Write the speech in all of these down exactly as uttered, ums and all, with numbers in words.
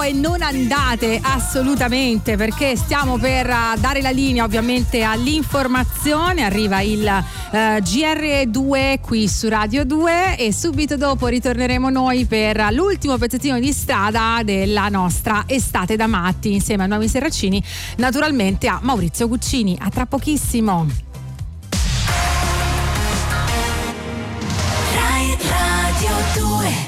E non andate assolutamente, perché stiamo per dare la linea ovviamente all'informazione. Arriva il uh, G R due qui su Radio due e subito dopo ritorneremo noi per l'ultimo pezzettino di strada della nostra estate da matti insieme a Noemi Serracini, naturalmente a Maurizio Guccini. A tra pochissimo. Rai Radio due.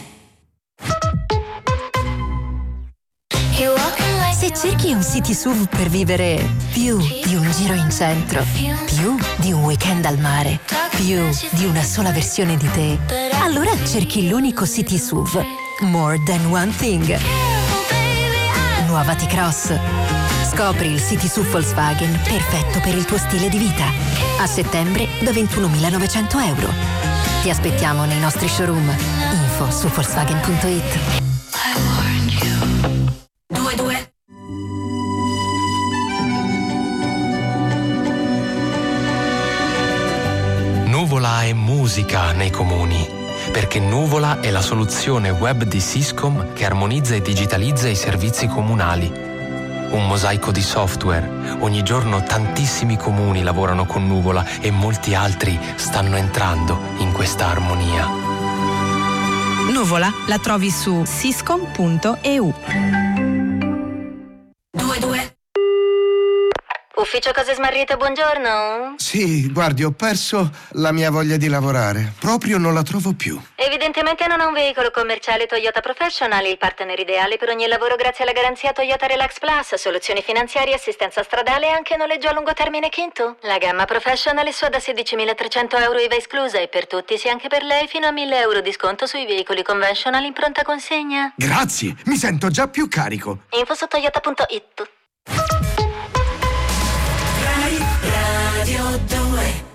Se cerchi un city S U V per vivere più di un giro in centro, più di un weekend al mare, più di una sola versione di te, allora cerchi l'unico city S U V More Than One Thing. Nuova T-Cross. Scopri il city S U V Volkswagen perfetto per il tuo stile di vita. A settembre da ventunomilanovecento euro. Ti aspettiamo nei nostri showroom. Info su Volkswagen punto it. due due. Nuvola è musica nei comuni, perché Nuvola è la soluzione web di Syscom che armonizza e digitalizza i servizi comunali. Un mosaico di software. Ogni giorno tantissimi comuni lavorano con Nuvola e molti altri stanno entrando in questa armonia. Nuvola la trovi su syscom punto e u. due due. Ufficio Cose Smarrite, buongiorno. Sì, guardi, ho perso la mia voglia di lavorare. Proprio non la trovo più. Evidentemente non ha un veicolo commerciale Toyota Professional, il partner ideale per ogni lavoro grazie alla garanzia Toyota Relax Plus, soluzioni finanziarie, assistenza stradale e anche noleggio a lungo termine Kinto. La gamma Professional è sua da sedicimilatrecento euro I V A esclusa e per tutti, sia anche per lei, fino a mille euro di sconto sui veicoli conventional in pronta consegna. Grazie, mi sento già più carico. Info su toyota punto it. Radio due.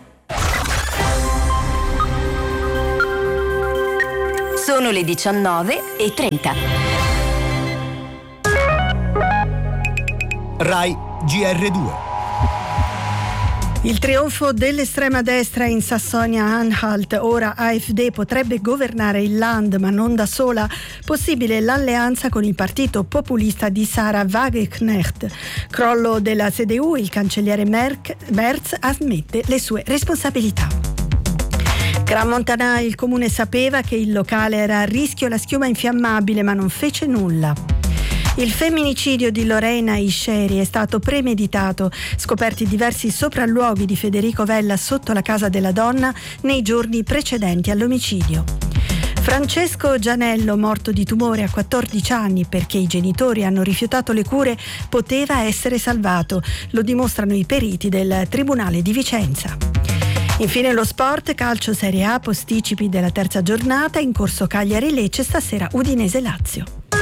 Sono le diciannove e trenta. Rai G R due. Il trionfo dell'estrema destra in Sassonia-Anhalt, ora A F D, potrebbe governare il Land, ma non da sola. Possibile l'alleanza con il partito populista di Sarah Wagenknecht. Crollo della C D U, il cancelliere Merk, Merz ammette le sue responsabilità. Gran Montanà, il comune sapeva che il locale era a rischio la schiuma infiammabile, ma non fece nulla. Il femminicidio di Lorena Isceri è stato premeditato, scoperti diversi sopralluoghi di Federico Vella sotto la casa della donna nei giorni precedenti all'omicidio. Francesco Gianello, morto di tumore a quattordici anni perché i genitori hanno rifiutato le cure, poteva essere salvato, lo dimostrano i periti del Tribunale di Vicenza. Infine lo sport, calcio Serie A, posticipi della terza giornata, in corso Cagliari-Lecce, stasera Udinese-Lazio.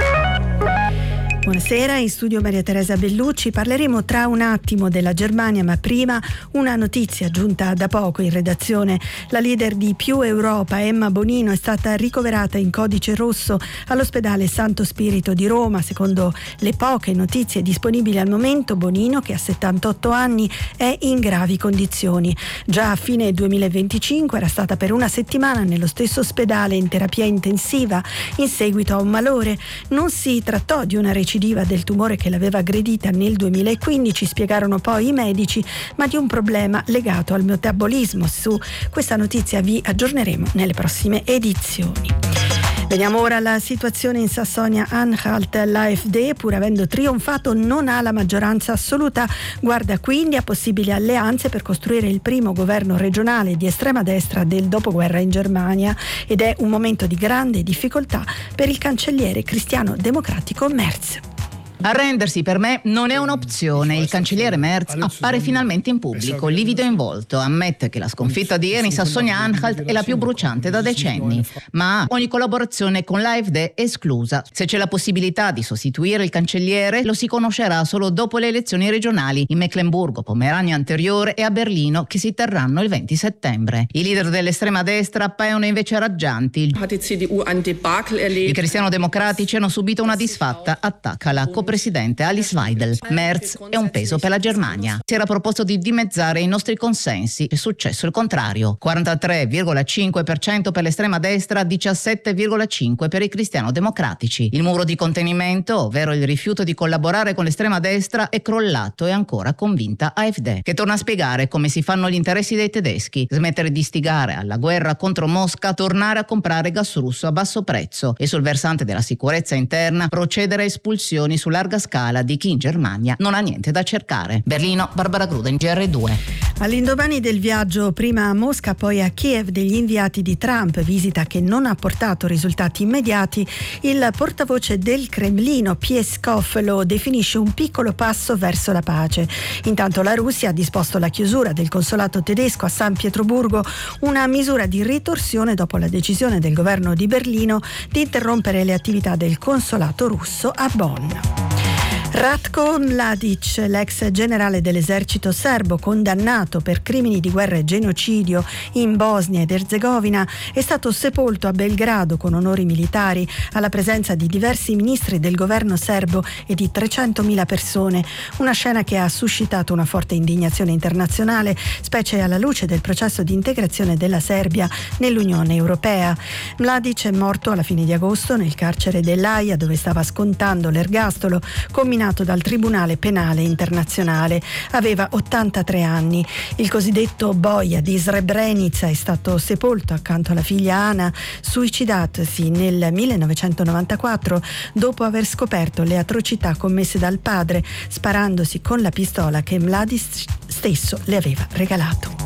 Buonasera, in studio Maria Teresa Bellucci. Parleremo tra un attimo della Germania, ma prima una notizia giunta da poco in redazione. La leader di Più Europa, Emma Bonino, è stata ricoverata in codice rosso all'ospedale Santo Spirito di Roma. Secondo le poche notizie disponibili al momento, Bonino, che ha settantotto anni, è in gravi condizioni. Già a fine duemilaventicinque era stata per una settimana nello stesso ospedale in terapia intensiva in seguito a un malore. Non si trattò di una recidiva del tumore che l'aveva aggredita nel duemilaquindici, spiegarono poi i medici, ma di un problema legato al metabolismo. Su questa notizia vi aggiorneremo nelle prossime edizioni. Vediamo ora la situazione in Sassonia-Anhalt. L'A F D, pur avendo trionfato, non ha la maggioranza assoluta, guarda quindi a possibili alleanze per costruire il primo governo regionale di estrema destra del dopoguerra in Germania, ed è un momento di grande difficoltà per il cancelliere cristiano-democratico Merz. Arrendersi per me non è un'opzione. Il cancelliere Merz appare finalmente in pubblico, livido in volto. Ammette che la sconfitta di ieri in Sassonia-Anhalt è la più bruciante da decenni, ma ogni collaborazione con l'A F D è esclusa. Se c'è la possibilità di sostituire il cancelliere, lo si conoscerà solo dopo le elezioni regionali in Meclemburgo, Pomerania Anteriore e a Berlino, che si terranno il venti settembre. I leader dell'estrema destra appaiono invece raggianti. I cristiano-democratici hanno subito una disfatta attacca alla cooperazione presidente Alice Weidel. Merz è un peso per la Germania. Si era proposto di dimezzare i nostri consensi, è successo il contrario. quarantatré virgola cinque per cento per l'estrema destra, diciassette virgola cinque per cento per i cristiano-democratici. Il muro di contenimento, ovvero il rifiuto di collaborare con l'estrema destra, è crollato e ancora convinta A F D, che torna a spiegare come si fanno gli interessi dei tedeschi, smettere di istigare alla guerra contro Mosca, tornare a comprare gas russo a basso prezzo e sul versante della sicurezza interna procedere a espulsioni su larga scala di chi in Germania non ha niente da cercare. Berlino, Barbara Gruden, G R due. All'indomani del viaggio prima a Mosca poi a Kiev degli inviati di Trump, visita che non ha portato risultati immediati, il portavoce del Cremlino Peskov lo definisce un piccolo passo verso la pace. Intanto la Russia ha disposto la chiusura del consolato tedesco a San Pietroburgo, una misura di ritorsione dopo la decisione del governo di Berlino di interrompere le attività del consolato russo a Bonn. Ratko Mladic, l'ex generale dell'esercito serbo condannato per crimini di guerra e genocidio in Bosnia ed Erzegovina, è stato sepolto a Belgrado con onori militari alla presenza di diversi ministri del governo serbo e di trecentomila persone, una scena che ha suscitato una forte indignazione internazionale, specie alla luce del processo di integrazione della Serbia nell'Unione Europea. Mladic è morto alla fine di agosto nel carcere dell'Aia, dove stava scontando l'ergastolo comminato dal Tribunale Penale Internazionale. Aveva ottantatré anni. Il cosiddetto boia di Srebrenica è stato sepolto accanto alla figlia Ana, suicidatasi nel millenovecentonovantaquattro dopo aver scoperto le atrocità commesse dal padre, sparandosi con la pistola che Mladic stesso le aveva regalato.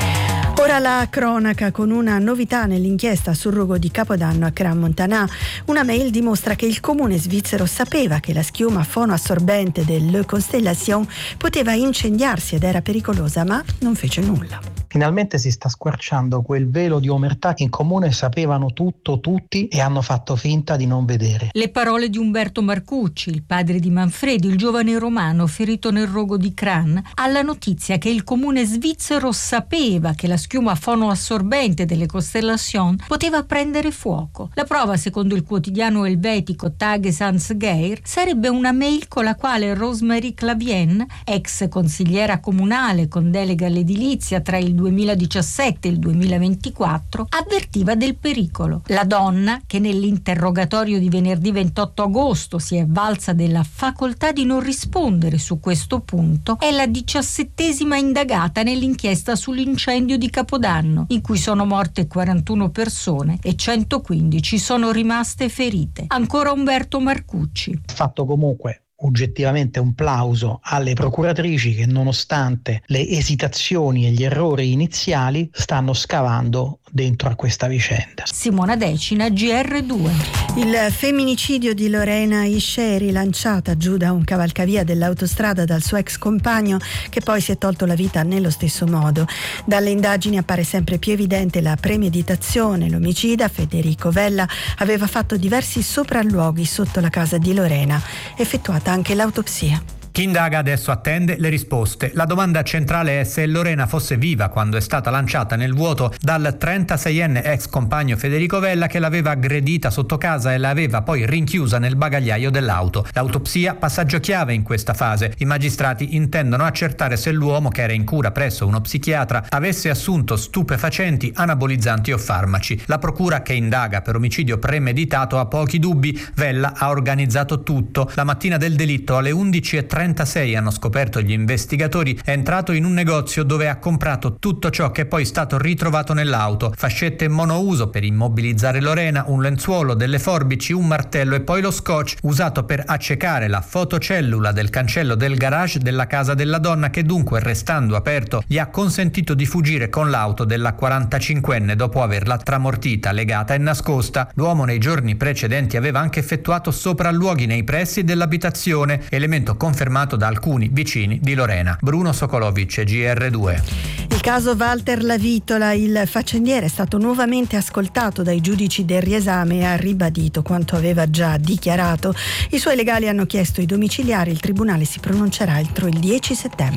Ora la cronaca con una novità nell'inchiesta sul rogo di Capodanno a Crans-Montana. Una mail dimostra che il comune svizzero sapeva che la schiuma fonoassorbente del Le Constellation poteva incendiarsi ed era pericolosa, ma non fece nulla. Finalmente si sta squarciando quel velo di omertà che in comune sapevano tutto tutti e hanno fatto finta di non vedere. Le parole di Umberto Marcucci, il padre di Manfredi, il giovane romano ferito nel rogo di Crans, alla notizia che il comune svizzero sapeva che la schiuma fonoassorbente delle Constellation poteva prendere fuoco. La prova, secondo il quotidiano elvetico Tagesanzgeir, sarebbe una mail con la quale Rosemary Clavien, ex consigliera comunale con delega all'edilizia tra il duemiladiciassette e il duemilaventiquattro, avvertiva del pericolo. La donna, che nell'interrogatorio di venerdì ventotto agosto si è avvalsa della facoltà di non rispondere su questo punto, è la diciassettesima indagata nell'inchiesta sull'incendio di Capodanno, in cui sono morte quarantuno persone e centoquindici sono rimaste ferite. Ancora Umberto Marcucci. Fatto comunque oggettivamente un plauso alle procuratrici che, nonostante le esitazioni e gli errori iniziali, stanno scavando dentro a questa vicenda. Simona Decina, G R due. Il femminicidio di Lorena Isce, rilanciata giù da un cavalcavia dell'autostrada dal suo ex compagno, che poi si è tolto la vita nello stesso modo. Dalle indagini appare sempre più evidente la premeditazione. L'omicida, Federico Vella, aveva fatto diversi sopralluoghi sotto la casa di Lorena, effettuata anche l'autopsia. Chi indaga adesso attende le risposte. La domanda centrale è se Lorena fosse viva quando è stata lanciata nel vuoto dal trentaseienne ex compagno Federico Vella, che l'aveva aggredita sotto casa e l'aveva poi rinchiusa nel bagagliaio dell'auto. L'autopsia, passaggio chiave in questa fase. I magistrati intendono accertare se l'uomo, che era in cura presso uno psichiatra, avesse assunto stupefacenti, anabolizzanti o farmaci. La procura, che indaga per omicidio premeditato, ha pochi dubbi. Vella ha organizzato tutto. La mattina del delitto alle undici e trentasei hanno scoperto gli investigatori, è entrato in un negozio dove ha comprato tutto ciò che è poi stato ritrovato nell'auto: fascette monouso per immobilizzare Lorena, un lenzuolo, delle forbici, un martello e poi lo scotch usato per accecare la fotocellula del cancello del garage della casa della donna, che dunque, restando aperto, gli ha consentito di fuggire con l'auto della quarantacinquenne dopo averla tramortita, legata e nascosta. L'uomo nei giorni precedenti aveva anche effettuato sopralluoghi nei pressi dell'abitazione, elemento confermato da alcuni vicini di Lorena. Bruno Sokolovic, G R due. Il caso Walter Lavitola, il faccendiere, è stato nuovamente ascoltato dai giudici del riesame e ha ribadito quanto aveva già dichiarato. I suoi legali hanno chiesto i domiciliari, il tribunale si pronuncerà entro il dieci settembre.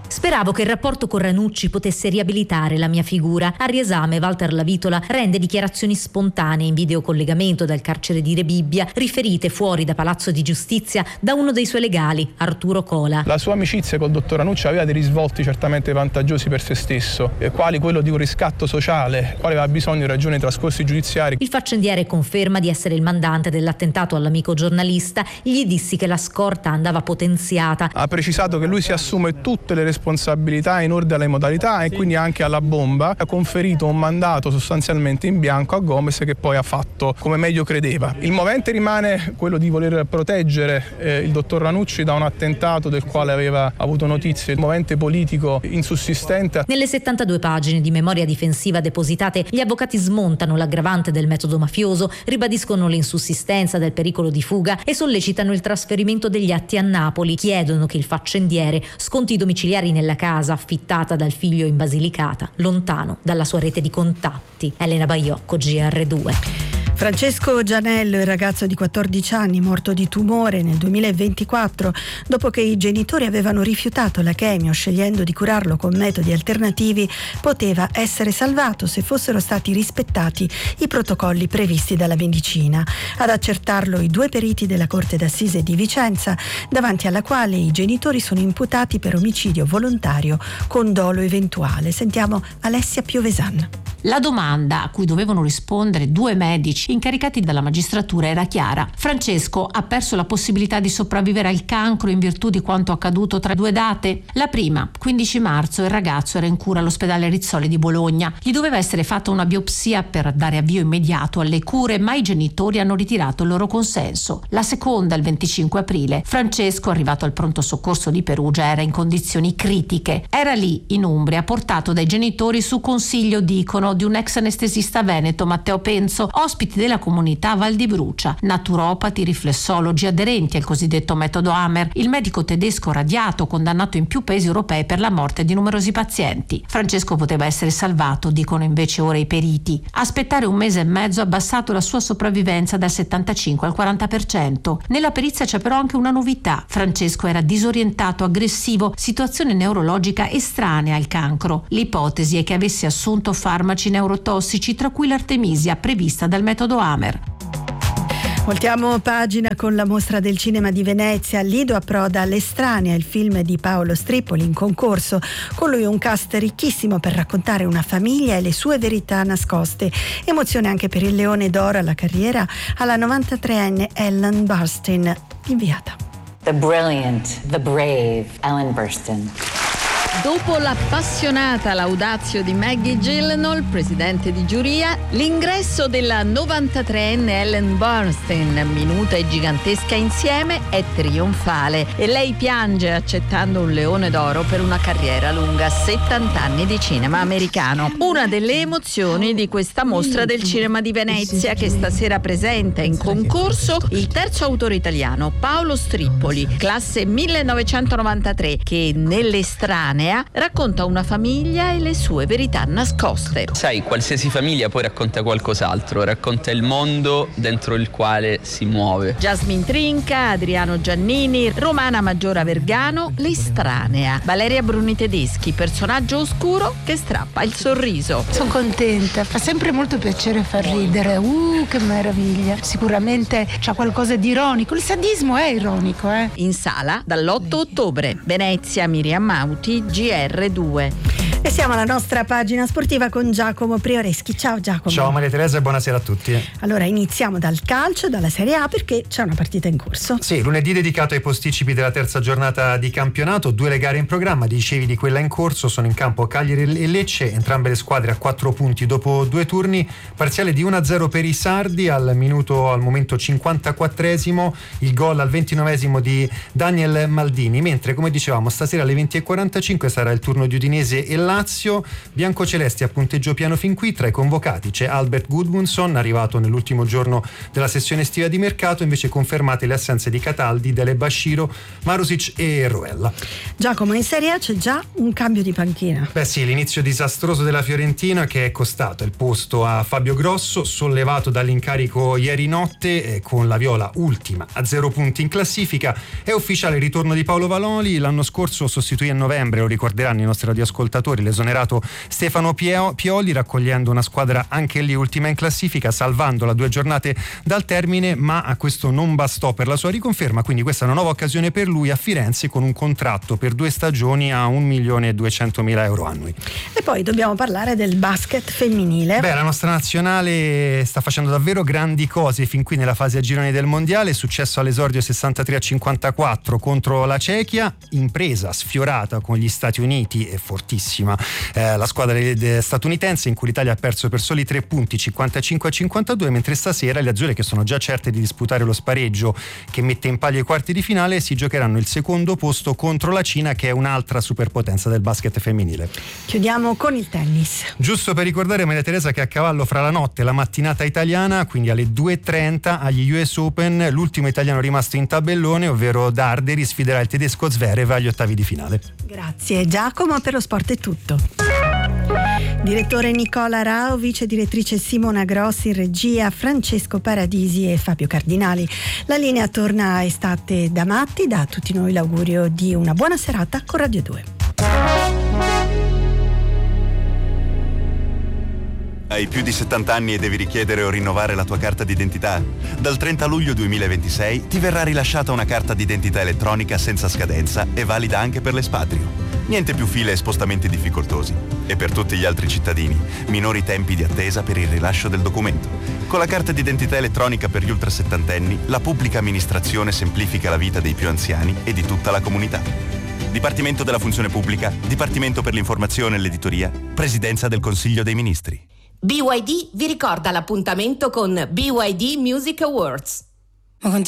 Speravo che il rapporto con Ranucci potesse riabilitare la mia figura. Al riesame Walter Lavitola rende dichiarazioni spontanee in videocollegamento dal carcere di Rebibbia, riferite fuori da Palazzo di Giustizia da uno dei suoi legali, Arturo Cola. La sua amicizia col dottor Ranucci aveva dei risvolti certamente vantaggiosi per se stesso, quali quello di un riscatto sociale, quale aveva bisogno in ragione dei trascorsi giudiziari. Il faccendiere conferma di essere il mandante dell'attentato all'amico giornalista. Gli dissi che la scorta andava potenziata. Ha precisato che lui si assume tutte le responsabilità in ordine alle modalità e quindi anche alla bomba. Ha conferito un mandato sostanzialmente in bianco a Gomes, che poi ha fatto come meglio credeva. Il movente rimane quello di voler proteggere eh, il dottor Ranucci da un attentato del quale aveva avuto notizie. Il movente politico insussistente. Nelle settantadue pagine di memoria difensiva depositate, gli avvocati smontano l'aggravante del metodo mafioso, ribadiscono l'insussistenza del pericolo di fuga e sollecitano il trasferimento degli atti a Napoli. Chiedono che il faccendiere sconti i domiciliari nella casa affittata dal figlio in Basilicata, lontano dalla sua rete di contatti. Elena Baiocco, G R due. Francesco Gianello, il ragazzo di quattordici anni morto di tumore nel duemilaventiquattro dopo che i genitori avevano rifiutato la chemio scegliendo di curarlo con metodi alternativi, poteva essere salvato se fossero stati rispettati i protocolli previsti dalla medicina. Ad accertarlo i due periti della Corte d'Assise di Vicenza, davanti alla quale i genitori sono imputati per omicidio volontario con dolo eventuale. Sentiamo Alessia Piovesan. La domanda a cui dovevano rispondere due medici incaricati dalla magistratura era chiara. Francesco ha perso la possibilità di sopravvivere al cancro in virtù di quanto accaduto tra due date. La prima, quindici marzo, il ragazzo era in cura all'ospedale Rizzoli di Bologna. Gli doveva essere fatta una biopsia per dare avvio immediato alle cure, ma i genitori hanno ritirato il loro consenso. La seconda, il venticinque aprile, Francesco, arrivato al pronto soccorso di Perugia, era in condizioni critiche. Era lì, in Umbria, portato dai genitori su consiglio, dicono, di un ex anestesista veneto, Matteo Penzo, ospiti della comunità Val di Brucia, naturopati, riflessologi aderenti al cosiddetto metodo Hammer. Il medico tedesco radiato, condannato in più paesi europei per la morte di numerosi pazienti. Francesco poteva essere salvato, dicono invece ora i periti. Aspettare un mese e mezzo ha abbassato la sua sopravvivenza dal settantacinque al quaranta per cento. Nella perizia c'è però anche una novità. Francesco era disorientato, aggressivo, situazione neurologica estranea al cancro. L'ipotesi è che avesse assunto farmaci neurotossici, tra cui l'artemisia prevista dal metodo Hammer. Voltiamo pagina con la mostra del cinema di Venezia. Lido approda L'Estranea, il film di Paolo Strippoli, in concorso. Con lui un cast ricchissimo per raccontare una famiglia e le sue verità nascoste. Emozione anche per il Leone d'Oro alla carriera alla novantatreenne Ellen Burstyn, inviata. The brilliant, the brave Ellen Burstyn. Dopo l'appassionata laudazio di Maggie Gyllenhaal, presidente di giuria, l'ingresso della novantatreenne Ellen Burstyn, minuta e gigantesca insieme, è trionfale e lei piange accettando un Leone d'Oro per una carriera lunga settanta anni di cinema americano. Una delle emozioni di questa mostra del cinema di Venezia, che stasera presenta in concorso il terzo autore italiano, Paolo Strippoli, classe millenovecentonovantatré, che nell'Estranea racconta una famiglia e le sue verità nascoste. Sai, qualsiasi famiglia poi racconta qualcos'altro, racconta il mondo dentro il quale si muove. Jasmine Trinca, Adriano Giannini, Romana Maggiora Vergano, L'Estranea. Valeria Bruni Tedeschi, personaggio oscuro che strappa il sorriso. Sono contenta, fa sempre molto piacere far ridere. Uh, che meraviglia. Sicuramente c'ha qualcosa di ironico. Il sadismo è ironico, eh. In sala dall'otto ottobre. Venezia, Miriam Mauti, G R due. E siamo alla nostra pagina sportiva con Giacomo Prioreschi. Ciao Giacomo. Ciao Maria Teresa e buonasera a tutti. Allora iniziamo dal calcio, dalla Serie A, perché c'è una partita in corso. Sì, lunedì dedicato ai posticipi della terza giornata di campionato, due le gare in programma, dicevi di quella in corso, sono in campo Cagliari e Lecce, entrambe le squadre a quattro punti dopo due turni, parziale di uno a zero per i sardi al minuto al momento cinquantaquattresimo, il gol al ventinovesimo di Daniel Maldini, mentre come dicevamo stasera alle venti e quarantacinque sarà il turno di Udinese e Lazio. Biancocelesti a punteggio piano fin qui. Tra i convocati c'è Albert Gudmundsson, arrivato nell'ultimo giorno della sessione estiva di mercato, invece confermate le assenze di Cataldi, Dele Basciro, Marusic e Roella. Giacomo, in Serie A c'è già un cambio di panchina. Beh sì, l'inizio disastroso della Fiorentina che è costato il posto a Fabio Grosso, sollevato dall'incarico ieri notte eh, con la Viola ultima a zero punti in classifica. È ufficiale il ritorno di Paolo Valoli. L'anno scorso sostituì a novembre, lo ricorderanno i nostri radioascoltatori, l'esonerato Stefano Pioli, raccogliendo una squadra anche lì ultima in classifica, salvandola due giornate dal termine, ma a questo non bastò per la sua riconferma, quindi questa è una nuova occasione per lui a Firenze con un contratto per due stagioni a un milione e duecentomila euro annui. E poi dobbiamo parlare del basket femminile. Beh, la nostra nazionale sta facendo davvero grandi cose fin qui nella fase a gironi del mondiale. Successo all'esordio sessantatré a cinquantaquattro contro la Cechia, impresa sfiorata con gli Stati Uniti e fortissima eh, la squadra statunitense, in cui l'Italia ha perso per soli tre punti, cinquantacinque a cinquantadue, mentre stasera le azzurre, che sono già certe di disputare lo spareggio che mette in palio i quarti di finale, si giocheranno il secondo posto contro la Cina, che è un'altra superpotenza del basket femminile. Chiudiamo con il tennis. Giusto per ricordare Maria Teresa che a cavallo fra la notte e la mattinata italiana, quindi alle due e trenta agli U S Open, l'ultimo italiano rimasto in tabellone, ovvero Darderi, sfiderà il tedesco Zverev agli ottavi di finale. Grazie Giacomo, per lo sport è tutto. Direttore Nicola Rao, vice direttrice Simona Grossi, in regia Francesco Paradisi e Fabio Cardinali. La linea torna a Estate da Matti, da tutti noi l'augurio di una buona serata con Radio due. Hai più di settanta anni e devi richiedere o rinnovare la tua carta d'identità? Dal trenta luglio duemilaventisei ti verrà rilasciata una carta d'identità elettronica senza scadenza e valida anche per l'espatrio. Niente più file e spostamenti difficoltosi. E per tutti gli altri cittadini, minori tempi di attesa per il rilascio del documento. Con la carta d'identità elettronica per gli ultrasettantenni, la pubblica amministrazione semplifica la vita dei più anziani e di tutta la comunità. Dipartimento della Funzione Pubblica, Dipartimento per l'Informazione e l'Editoria, Presidenza del Consiglio dei Ministri. B Y D vi ricorda l'appuntamento con B Y D Music Awards. Ma quanti